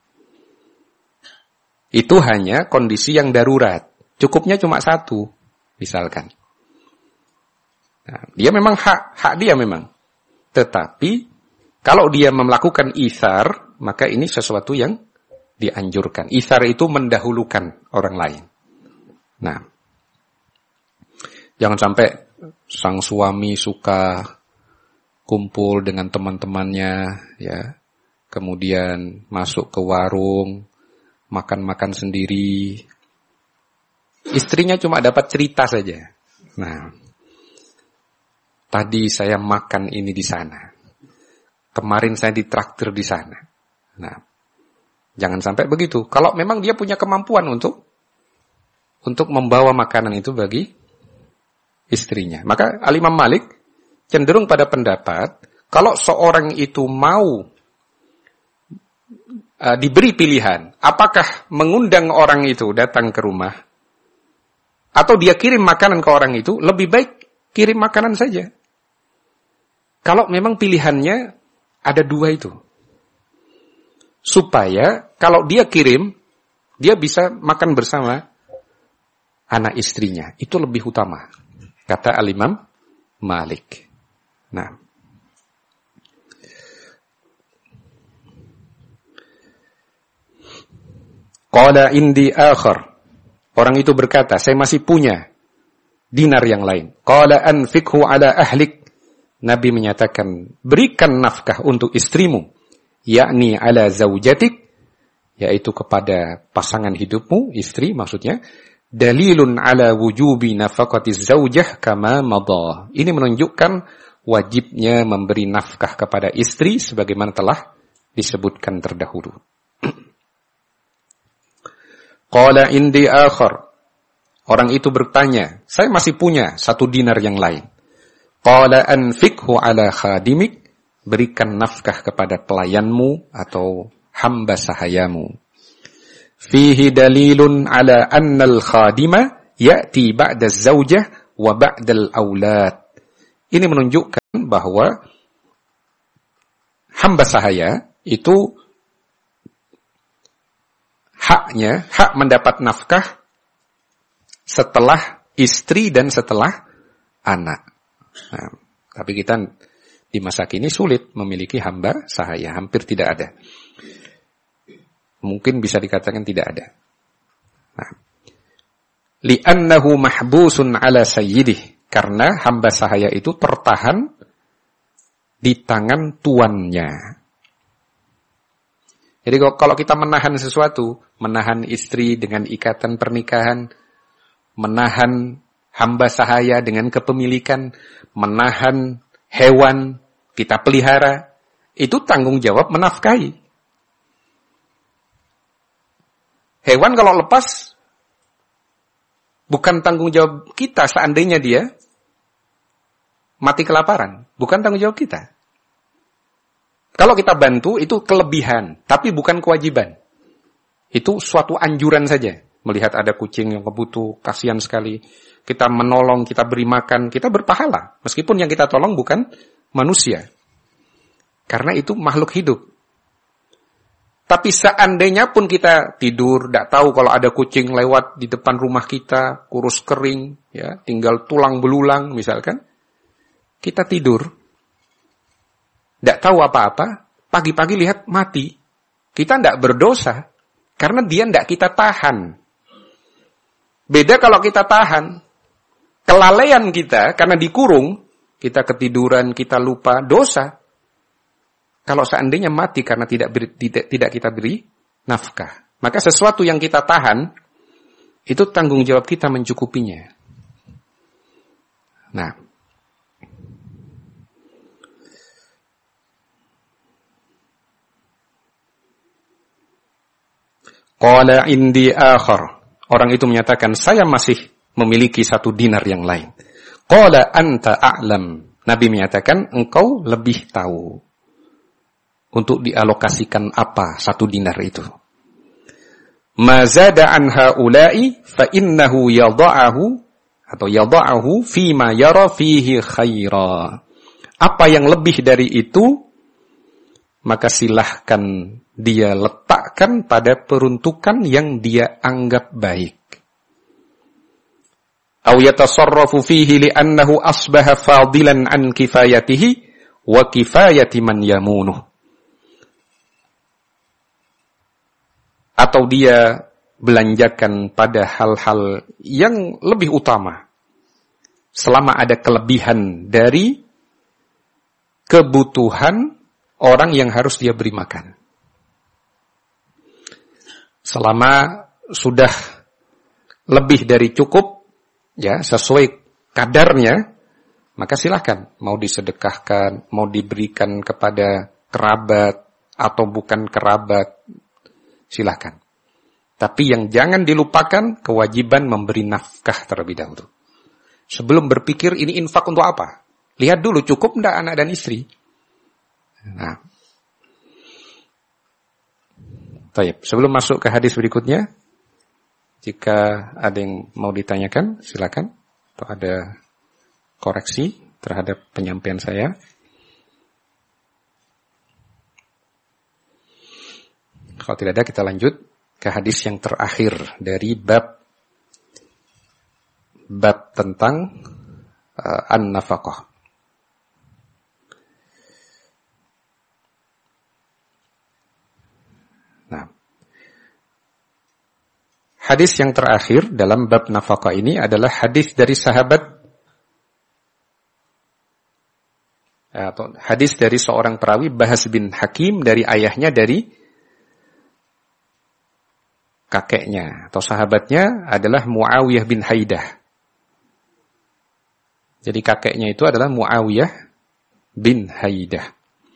itu hanya kondisi yang darurat. Cukupnya cuma satu, misalkan. Nah, dia memang hak, hak dia memang. Tetapi, kalau dia melakukan ithar, maka ini sesuatu yang dianjurkan. Ithar itu mendahulukan orang lain. Nah, jangan sampai sang suami suka kumpul dengan teman-temannya, ya, kemudian masuk ke warung, makan-makan sendiri. Istrinya cuma dapat cerita saja. Nah, tadi saya makan ini di sana. Kemarin saya ditraktir di sana. Nah, jangan sampai begitu. Kalau memang dia punya kemampuan untuk untuk membawa makanan itu bagi istrinya. Maka Al-Imam Malik cenderung pada pendapat, kalau seorang itu mau uh, diberi pilihan, apakah mengundang orang itu datang ke rumah, atau dia kirim makanan ke orang itu, lebih baik kirim makanan saja. Kalau memang pilihannya ada dua itu. Supaya kalau dia kirim, dia bisa makan bersama anak istrinya. Itu lebih utama. Kata Al-Imam Malik. Nah. Qala indi akhar. Orang itu berkata, saya masih punya dinar yang lain. Qala anfikhu ala ahlik. Nabi menyatakan, berikan nafkah untuk istrimu, yakni ala zaujatik, yaitu kepada pasangan hidupmu, istri maksudnya, dalilun ala wujubi nafaqati zaujah kama madha. Ini menunjukkan wajibnya memberi nafkah kepada istri sebagaimana telah disebutkan terdahulu. Qala indi akhar. Orang itu bertanya, saya masih punya satu dinar yang lain. Qala anfikhu ala khadimik, berikan nafkah kepada pelayanmu atau hamba sahayamu. Fihi dalilun ala annal khadima ya'ti ba'da zaujah wa ba'dal aulad. Ini menunjukkan bahwa hamba sahaya itu haknya, hak mendapat nafkah setelah istri dan setelah anak. Nah, tapi kita di masa kini sulit memiliki hamba sahaya, hampir tidak ada. Mungkin bisa dikatakan tidak ada. Nah, li'annahu mahbusun ala sayyidih, karena hamba sahaya itu tertahan di tangan tuannya. Jadi kalau kita menahan sesuatu, menahan istri dengan ikatan pernikahan, menahan hamba sahaya dengan kepemilikan, menahan hewan kita pelihara, itu tanggung jawab menafkahi. Hewan kalau lepas, bukan tanggung jawab kita seandainya dia mati kelaparan. Bukan tanggung jawab kita. Kalau kita bantu, itu kelebihan, tapi bukan kewajiban. Itu suatu anjuran saja. Melihat ada kucing yang kebutuh, kasihan sekali. Kita menolong, kita beri makan, kita berpahala. Meskipun yang kita tolong bukan manusia. Karena itu makhluk hidup. Tapi seandainya pun kita tidur, tidak tahu kalau ada kucing lewat di depan rumah kita, kurus kering, ya, tinggal tulang belulang misalkan. Kita tidur, tidak tahu apa-apa, pagi-pagi lihat mati. Kita tidak berdosa, karena dia tidak kita tahan. Beda kalau kita tahan, kelalaian kita, karena dikurung, kita ketiduran, kita lupa, dosa. Kalau seandainya mati karena tidak, beri, tidak, tidak kita beri nafkah. Maka sesuatu yang kita tahan, itu tanggung jawab kita mencukupinya. Nah, qala indi akhar. Orang itu menyatakan, saya masih memiliki satu dinar yang lain. Qala anta a'lam. Nabi menyatakan, engkau lebih tahu. Untuk dialokasikan apa satu dinar itu. Ma zada an haula'i fa innahu yadha'ahu atau yadha'ahu fima yara fihi khaira. Apa yang lebih dari itu, maka silahkan dia letakkan pada peruntukan yang dia anggap baik. Aw yatasarrafu fihi li'annahu asbaha fadilan an kifayatihi wa kifayati man yamunuh. Atau dia belanjakan pada hal-hal yang lebih utama. Selama ada kelebihan dari kebutuhan orang yang harus dia beri makan. Selama sudah lebih dari cukup, ya, sesuai kadarnya, maka silakan. Mau disedekahkan, mau diberikan kepada kerabat, atau bukan kerabat, silakan. Tapi yang jangan dilupakan, kewajiban memberi nafkah terlebih dahulu. Sebelum berpikir ini infak untuk apa? Lihat dulu, cukup enggak anak dan istri? Nah. Baik, sebelum masuk ke hadis berikutnya, jika ada yang mau ditanyakan, silakan. Atau ada koreksi terhadap penyampaian saya. Kalau tidak ada, kita lanjut ke hadis yang terakhir dari bab bab tentang uh, an-nafaqah. Nah, hadis yang terakhir dalam bab nafaqah ini adalah hadis dari sahabat atau hadis dari seorang perawi, Bahas bin Hakim, dari ayahnya, dari kakeknya atau sahabatnya adalah Muawiyah bin Haidah. Jadi kakeknya itu adalah Muawiyah bin Haidah.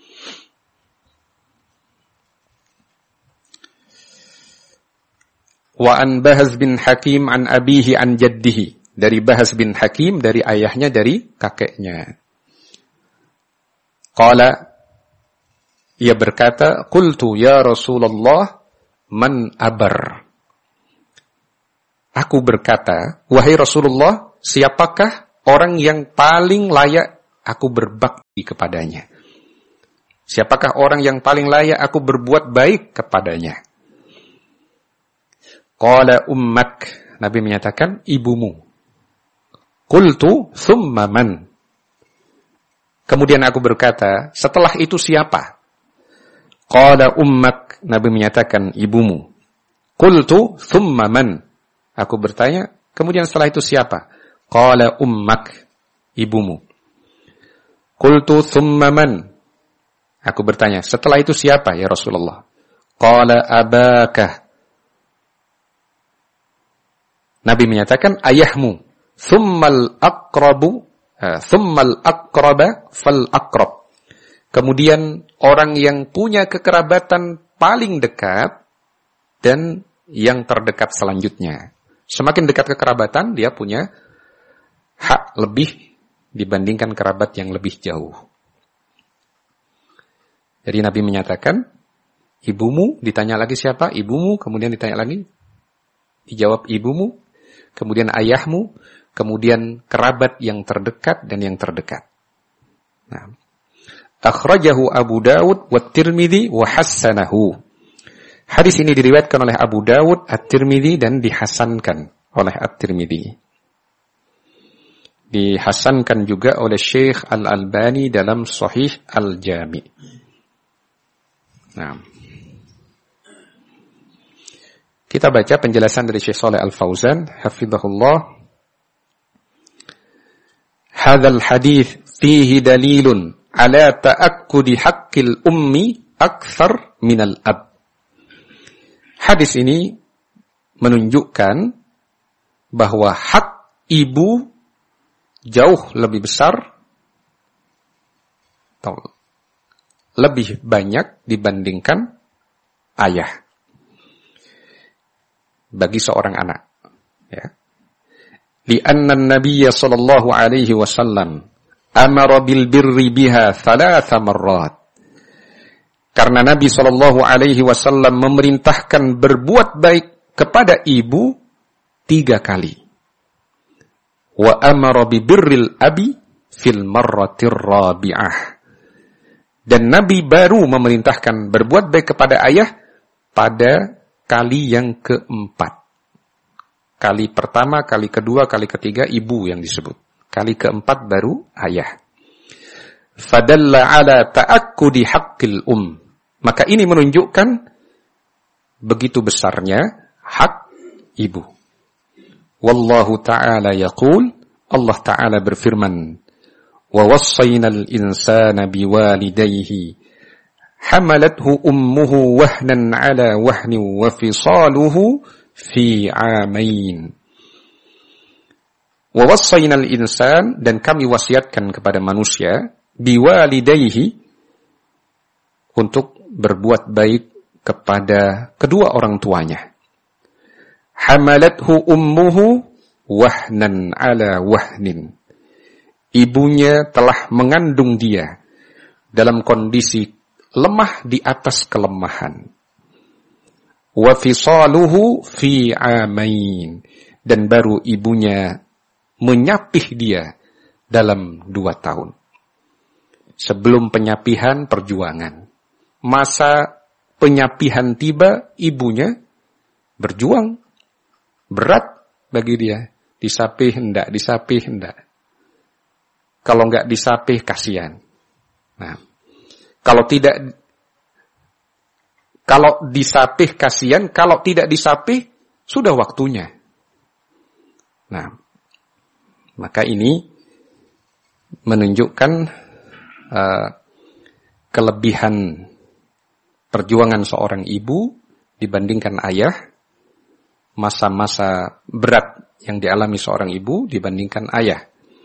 Wa an Bahas bin Hakim an abihi an jaddihi. Dari Bahas bin Hakim, dari ayahnya, dari kakeknya. Qala, ia berkata, qultu ya Rasulullah, man abar. Aku berkata, wahai Rasulullah, siapakah orang yang paling layak aku berbakti kepadanya? Siapakah orang yang paling layak aku berbuat baik kepadanya? Qala ummak. Nabi menyatakan, ibumu. Qultu thumma man. Kemudian aku berkata, setelah itu siapa? Qala ummak. Nabi menyatakan, ibumu. Qultu thumma man. Aku bertanya, Kemudian setelah itu siapa? Qala ummak, ibumu. Qultu thumma man? Aku bertanya, setelah itu siapa ya Rasulullah? Qala abaka. Nabi menyatakan ayahmu. Thummal aqrabu, thummal aqraba fal aqrab. Kemudian orang yang punya kekerabatan paling dekat dan yang terdekat selanjutnya. Semakin dekat kekerabatan, dia punya hak lebih dibandingkan kerabat yang lebih jauh. Jadi Nabi menyatakan, ibumu, ditanya lagi siapa? Ibumu, kemudian ditanya lagi, dijawab ibumu, kemudian ayahmu, kemudian kerabat yang terdekat dan yang terdekat. Nah, akhrajahu Abu Dawud wa Tirmidzi wa hassanahu. Hadis ini diriwayatkan oleh Abu Dawud, At-Tirmidzi dan dihasankan oleh At-Tirmidzi. Dihasankan juga oleh Syekh Al-Albani dalam Sahih Al-Jami'. Nah, kita baca penjelasan dari Syekh Shalih Al-Fauzan, hafizahullah. Hadzal hadits fihi dalilun ala ta'akkudi haqqil ummi akthar minal ab. Hadis ini menunjukkan bahwa hak ibu jauh lebih besar atau lebih banyak dibandingkan ayah bagi seorang anak. Ya. Lianna an-nabiy sallallahu alaihi wasallam amara bil birri biha thalatha marrat. Karena Nabi sallallahu alaihi wasallam memerintahkan berbuat baik kepada ibu tiga kali. Wa amara bi birril abi fil marratir rabi'ah. Dan Nabi baru memerintahkan berbuat baik kepada ayah pada kali yang keempat. Kali pertama, kali kedua, kali ketiga ibu yang disebut. Kali keempat baru ayah. Fadalla ala ta'akkudi haqqil um. Maka ini menunjukkan begitu besarnya hak ibu. Wallahu ta'ala yaqul, Allah ta'ala berfirman, wa wassaynal insana biwalidayhi hamalathu ummuhu wahnan ala wahnin wa fisaluhu fi amain. Wa wassaynal insan, dan kami wasiatkan kepada manusia biwalidayhi, untuk berbuat baik kepada kedua orang tuanya. Hamalathu ummuhu wahnan ala wahnin. Ibunya telah mengandung dia dalam kondisi lemah di atas kelemahan. Wa fisaluhu fi amain. Dan baru ibunya menyapih dia dalam dua tahun. Sebelum penyapihan, perjuangan. Masa penyapihan tiba, ibunya berjuang. Berat bagi dia. Disapih hendak, disapih hendak. Kalau enggak disapih, kasihan. Nah, kalau tidak, kalau disapih, kasihan. Kalau tidak disapih, sudah waktunya. Nah, maka ini menunjukkan uh, kelebihan perjuangan seorang ibu dibandingkan ayah, masa-masa berat yang dialami seorang ibu dibandingkan ayah.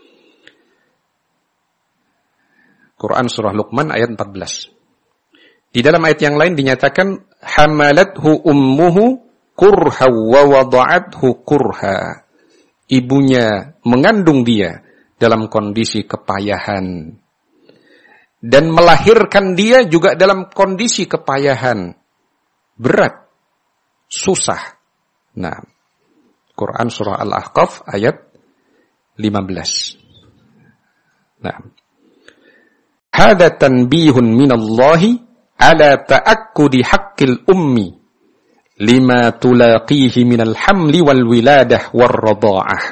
Quran surah Luqman ayat empat belas. Di dalam ayat yang lain dinyatakan hamalathu ummuhu kurha wa wada'athu kurha. Ibunya mengandung dia dalam kondisi kepayahan. Dan melahirkan dia juga dalam kondisi kepayahan. Berat. Susah. Nah, Quran surah Al-Ahqaf ayat lima belas. Nah, hada tanbihun minallahi ala ta'akkudi haqqil ummi lima tulaqihi minal hamli wal wiladah war radha'ah.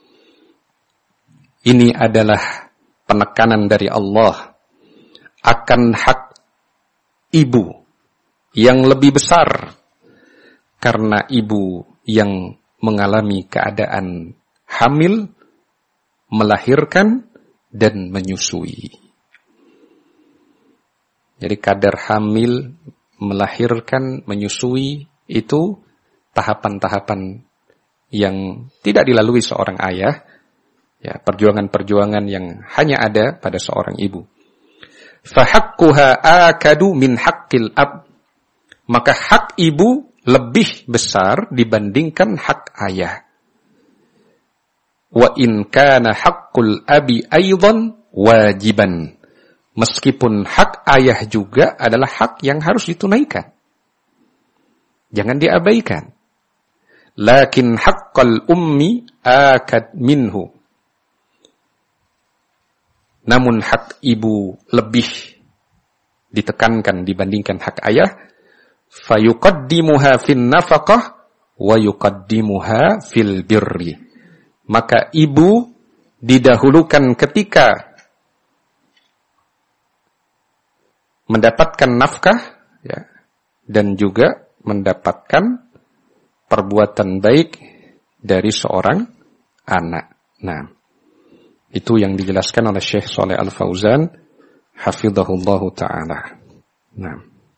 Ini adalah penekanan dari Allah akan hak ibu yang lebih besar, karena ibu yang mengalami keadaan hamil, melahirkan, dan menyusui. Jadi kadar hamil, melahirkan, menyusui itu tahapan-tahapan yang tidak dilalui seorang ayah, ya, perjuangan-perjuangan yang hanya ada pada seorang ibu. Fahaqquha akadu min haqqil ab. Maka hak ibu lebih besar dibandingkan hak ayah. Wa in kana haqqul abi aidan wajiban. Meskipun hak ayah juga adalah hak yang harus ditunaikan. Jangan diabaikan. Lakin haqqal ummi akad minhu. Namun hak ibu lebih ditekankan dibandingkan hak ayah. Fayuqaddimuha fin nafaqah wa yuqaddimuha fil birri. Maka ibu didahulukan ketika mendapatkan nafkah, ya, dan juga mendapatkan perbuatan baik dari seorang anak. Nah, itu yang dijelaskan oleh Syekh Shalih Al-Fauzan hafizahullahu ta'ala. Nah,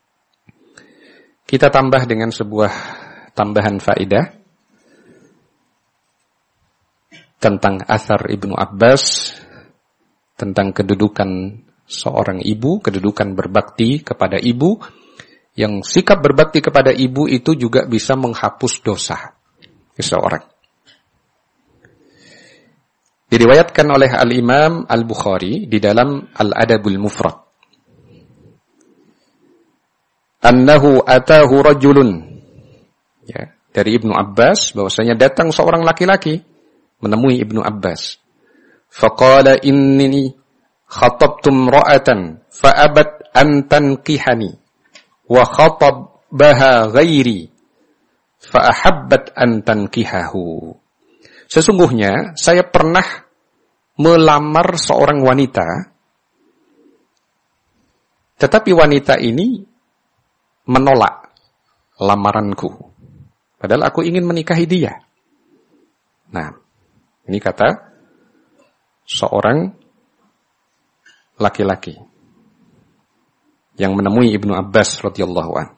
kita tambah dengan sebuah tambahan faedah tentang athar Ibnu Abbas, tentang kedudukan seorang ibu, kedudukan berbakti kepada ibu, yang sikap berbakti kepada ibu itu juga bisa menghapus dosa seseorang. Diriwayatkan oleh Al-Imam Al-Bukhari di dalam Al-Adabul Mufrad. Annahu atahu rajulun. Ya, dari Ibnu Abbas bahwasanya datang seorang laki-laki menemui Ibnu Abbas. Faqala innini khatabtum ra'atan fa'abat an tankihani wa khatabaha ghairi fa'ahabbat an tankihahu. Sesungguhnya saya pernah melamar seorang wanita, tetapi wanita ini menolak lamaranku, padahal aku ingin menikahi dia. Nah, ini kata seorang laki-laki yang menemui Ibnu Abbas radhiyallahu an.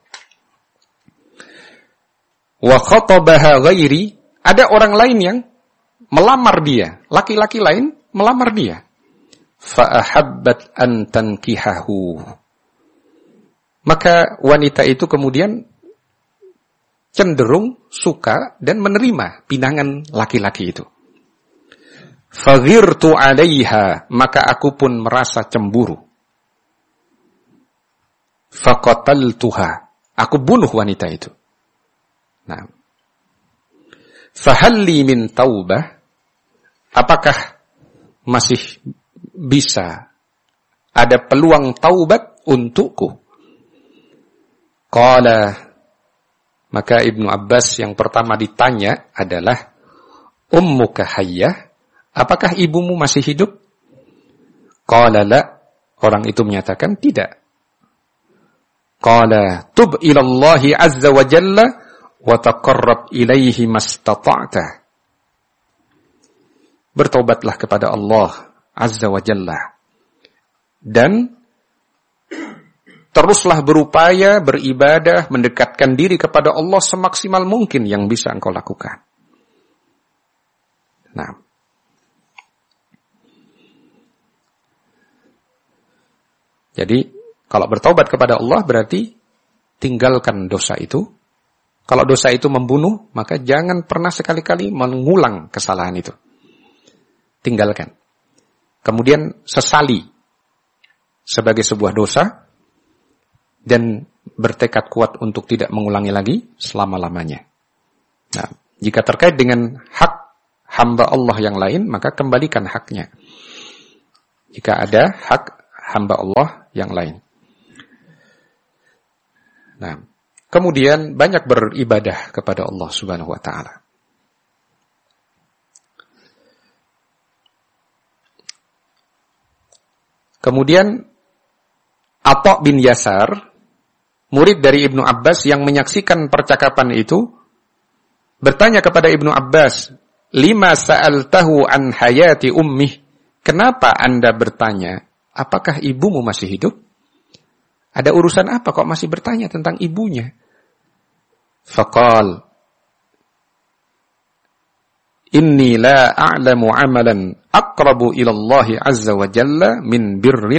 Wa khatabaha ghairi, ada orang lain yang melamar dia, laki-laki lain melamar dia. Fa ahabbat an tankihahu. Maka wanita itu kemudian cenderung suka dan menerima pinangan laki-laki itu. Faghirtu 'alaiha, maka aku pun merasa cemburu. Faqataltuha, aku bunuh wanita itu. Nah, fahalli min taubah, apakah masih bisa ada peluang taubat untukku? Qala, maka Ibnu Abbas yang pertama ditanya adalah, ummuka hayyah, apakah ibumu masih hidup? Qala la, orang itu menyatakan tidak. Qala tub ilallahi azza wa jalla wa taqarrab ilaihi mastata'ta. Bertobatlah kepada Allah azza wa jalla dan teruslah berupaya beribadah, mendekatkan diri kepada Allah semaksimal mungkin yang bisa engkau lakukan. Nah, jadi kalau bertobat kepada Allah berarti tinggalkan dosa itu. Kalau dosa itu membunuh, maka jangan pernah sekali-kali mengulang kesalahan itu. Tinggalkan. Kemudian sesali sebagai sebuah dosa dan bertekad kuat untuk tidak mengulangi lagi selama-lamanya. Nah, jika terkait dengan hak hamba Allah yang lain, maka kembalikan haknya. Jika ada hak hamba Allah yang lain. Nah, kemudian banyak beribadah kepada Allah Subhanahu wa taala. Kemudian Atha bin Yasar, murid dari Ibnu Abbas yang menyaksikan percakapan itu, bertanya kepada Ibnu Abbas, "Lima sa'altahu an hayati ummih?" Kenapa Anda bertanya, apakah ibumu masih hidup? Ada urusan apa kok masih bertanya tentang ibunya? Faqal, "Inni la a'lamu amalan aqrabu ila Allah azza wa jalla min birri